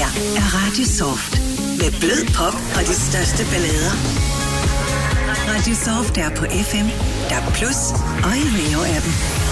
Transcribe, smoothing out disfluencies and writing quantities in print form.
her er Radio Soft. Med blød pop og de største ballader. Radio Soft er på FM, DAB+ og i Rio-appen.